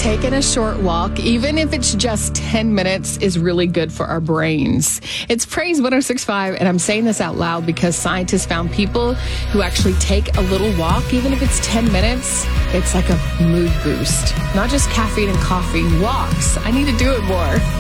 taking a short walk, even if it's just 10 minutes, is really good for our brains. It's Praise 106.5, and I'm saying this out loud because scientists found people who actually take a little walk, even if it's 10 minutes, it's like a mood boost. Not just caffeine and coffee, walks. I need to do it more.